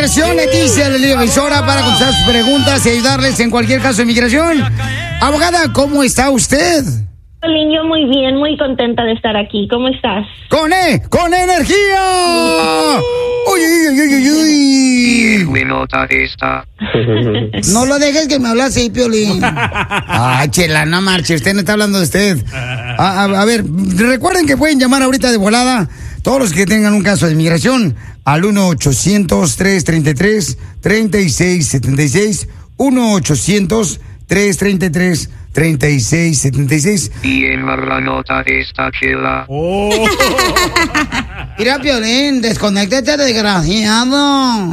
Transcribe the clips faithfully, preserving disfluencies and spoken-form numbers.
Inmigración, Leticia, la emisora para contestar sus preguntas y ayudarles en cualquier caso de inmigración. Abogada, ¿cómo está usted? Yo muy bien, muy contenta de estar aquí. ¿Cómo estás? ¡Con E! ¡Con energía! ¡Uy, uy, uy, uy, uy! Buenota esta. No lo dejes que me hable así, Piolín. Ay, chela, no marche, usted no está hablando de usted. A, a, a ver, recuerden que pueden llamar ahorita de volada todos los que tengan un caso de inmigración al uno ochocientos, tres treinta y tres, treinta y seis setenta y seis. uno ochocientos, tres treinta y tres, treinta y seis setenta y seis. Y en la nota esta chela. Oh. Mira, Piolín, desconéctate, desgraciado.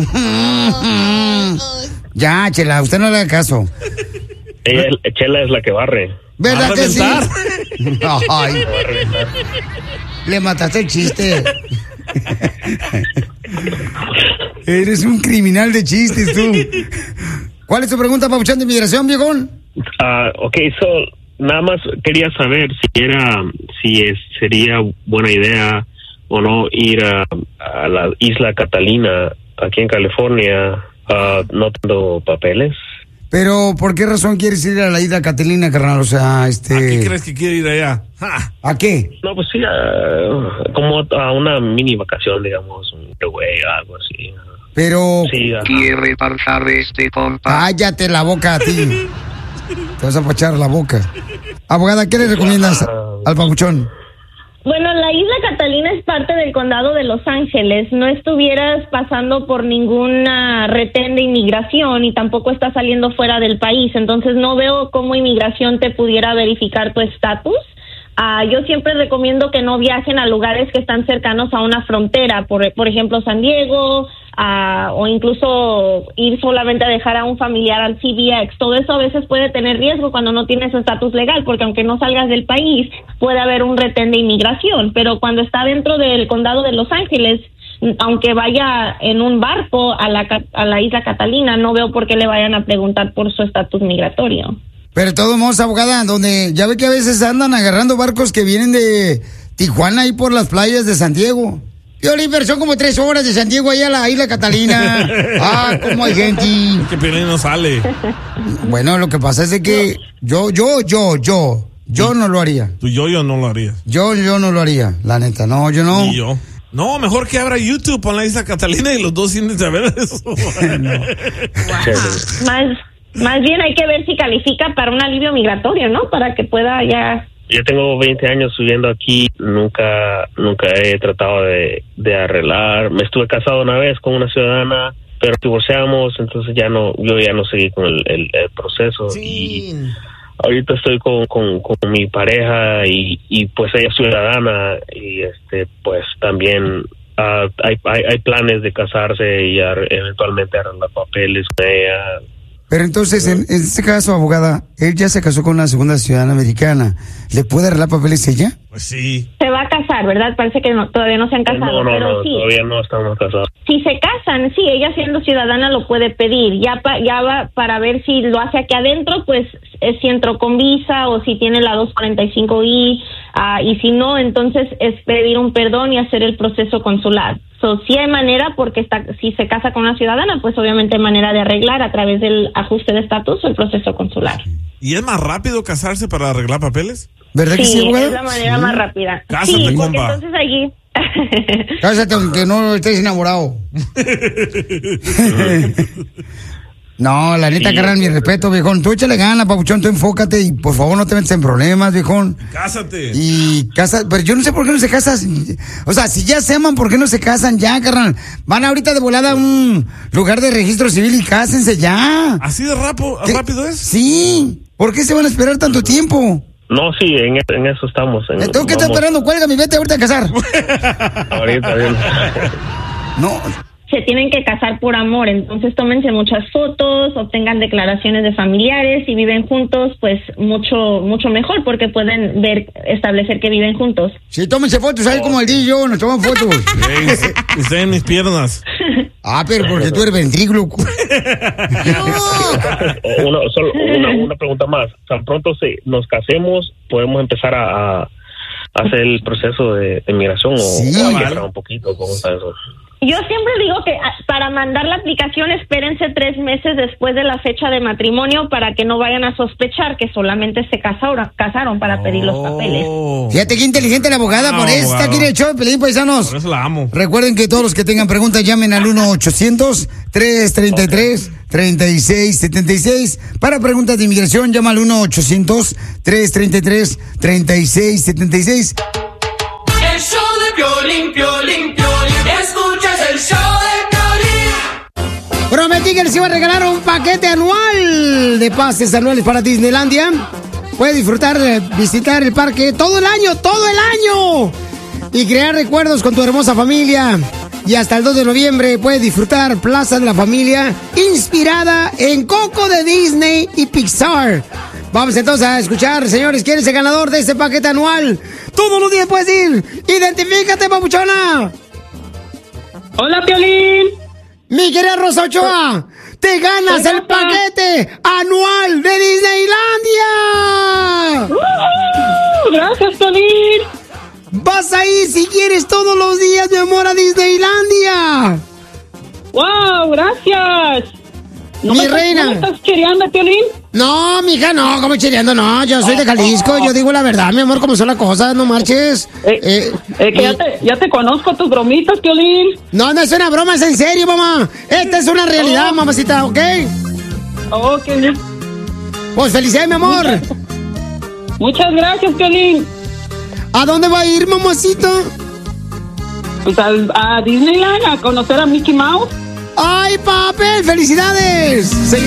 Ya, Chela, usted no le haga caso. Ella, Chela es la que barre. ¿Verdad que sí? Ay, le mataste el chiste. Eres un criminal de chistes, tú. ¿Cuál es tu pregunta, papuchón de inmigración, viejón? Uh, ok, so, nada más quería saber si era, si es, sería buena idea o no ir a, a la isla Catalina, aquí en California, uh, no tengo papeles. Pero, ¿por qué razón quieres ir a la isla Catalina, carnal? O sea, este... ¿A qué crees que quiere ir allá? ¡Ja! ¿A qué? No, pues sí, uh, como a una mini vacación, digamos, un güey, algo así. Pero... Sí, quiere parchar este compa. Cállate la boca a ti. Te vas a pachar la boca. Abogada, ¿qué le recomiendas al papuchón? Bueno, la isla Catalina es parte del condado de Los Ángeles. No estuvieras pasando por ninguna retén de inmigración y tampoco estás saliendo fuera del país. Entonces no veo cómo inmigración te pudiera verificar tu estatus. Uh, yo siempre recomiendo que no viajen a lugares que están cercanos a una frontera, por, por ejemplo San Diego, uh, o incluso ir solamente a dejar a un familiar al C B X. Todo eso a veces puede tener riesgo cuando no tienes estatus legal, porque aunque no salgas del país, puede haber un retén de inmigración, pero cuando está dentro del condado de Los Ángeles, aunque vaya en un barco a la, a la isla Catalina, no veo por qué le vayan a preguntar por su estatus migratorio. Pero de todos modos, abogada, donde ya ve que a veces andan agarrando barcos que vienen de Tijuana y por las playas de San Diego. Piolín, son como tres horas de San Diego allá a la isla Catalina. Ah, cómo hay gente. Es que Piolín no sale. Bueno, lo que pasa es de que yo, yo, yo, yo, yo no lo haría. Tú yo, yo no lo harías. Yo, yo no lo haría, la neta, no, yo no. Y yo. No, mejor que abra YouTube con la isla Catalina y los dos sin saber eso. No. Wow. Más... Más bien hay que ver si califica para un alivio migratorio, ¿no? Para que pueda ya... Yo tengo veinte años viviendo aquí, nunca nunca he tratado de, de arreglar. Me estuve casado una vez con una ciudadana, pero divorciamos, entonces ya no, yo ya no seguí con el, el, el proceso. Sí. Y ahorita estoy con, con, con mi pareja y, y pues ella es ciudadana y este pues también uh, hay, hay hay planes de casarse y ar- eventualmente arreglar papeles con ella. Pero entonces, en, en este caso, abogada, él ya se casó con una segunda ciudadana americana. ¿Le puede arreglar papeles ella? Pues sí. Se va a casar, ¿verdad? Parece que no, todavía no se han casado. No, no, pero no, sí. Todavía no estamos casados. Si se casan, sí, ella siendo ciudadana lo puede pedir. Ya, pa, ya va para ver si lo hace aquí adentro, pues es si entró con visa o si tiene la doscientos cuarenta y cinco I. Uh, y si no, entonces es pedir un perdón y hacer el proceso consular. So, sí hay manera, porque está, si se casa con una ciudadana, pues obviamente hay manera de arreglar a través del ajuste de estatus o el proceso consular. ¿Y es más rápido casarse para arreglar papeles? ¿Verdad que sí, sí, abogada? es la manera sí. más rápida. Cásate, sí, porque compa. entonces allí... Cásate aunque no estés enamorado. No, la neta, sí, carnal, mi respeto, viejón. Tú échale ganas, papuchón, tú enfócate y por favor no te metas en problemas, viejón. Cásate. Y casa, pero yo no sé por qué no se casan. O sea, si ya se aman, ¿por qué no se casan ya, carnal? Van ahorita de volada a un lugar de registro civil y cásense ya. ¿Así de rapo, rápido es? Sí. ¿Por qué se van a esperar tanto tiempo? No, sí, en, en eso estamos. En, ¿Tú qué estás esperando? Cuélgame, vete ahorita a casar. Ahorita bien. No. Se tienen que casar por amor, entonces tómense muchas fotos, obtengan declaraciones de familiares, si viven juntos, pues mucho mucho mejor, porque pueden ver, establecer que viven juntos. Sí, tómense fotos, ahí como el día y yo, nos toman fotos. Está en mis piernas. Ah, pero porque tú eres ventrículo. una, solo una, una pregunta más. Tan pronto se, nos casemos, podemos empezar a, a hacer el proceso de, de migración o, sí, o vale. esperar un poquito. ¿Cómo está eso? Yo siempre digo que ah, para mandar la aplicación espérense tres meses después de la fecha de matrimonio para que no vayan a sospechar que solamente se casaron, casaron para pedir los papeles. Fíjate qué inteligente la abogada, Ah, por eso está abogado. aquí en el show de Pelín, paisanos. Por eso la amo. Recuerden que todos los que tengan preguntas llamen al uno ochocientos, tres treinta y tres, treinta y seis setenta y seis. Para preguntas de inmigración llama al uno ochocientos, tres treinta y tres, treinta y seis setenta y seis. El show de Piolín, Piolín, Piolín. Escuchas el show de Piolín. Prometí que les iba a regalar un paquete anual de pases anuales para Disneylandia. Puedes disfrutar, eh, visitar el parque todo el año, todo el año. Y crear recuerdos con tu hermosa familia. Y hasta el dos de noviembre puedes disfrutar Plaza de la Familia, inspirada en Coco de Disney y Pixar. Vamos entonces a escuchar, señores, ¿quién es el ganador de este paquete anual? Todos los días puedes ir. Identifícate, papuchona. Hola, Piolín. Mi querida Rosa Ochoa, te ganas el paquete anual de Disneylandia. Uh, gracias, Piolín. Vas a ir si quieres todos los días, mi amor, a Disneylandia. Wow, gracias. ¿No Mi me estás- reina. ¿No me estás chereando, Piolín? No, mija, no, como chileando, no, yo soy de Jalisco, yo digo la verdad, mi amor, como son las cosas, no marches. Eh, Eh, eh, que y- ya te, ya te conozco tus bromitas, Piolín. No, no es una broma, es en serio, mamá. Esta es una realidad, Oh. mamacita, ¿ok? Ok, Pues felicidades, mi amor. muchas gracias, Piolín. ¿A dónde va a ir, mamacita? Pues al- a Disneyland a conocer a Mickey Mouse. ¡Ay, papel! ¡Felicidades!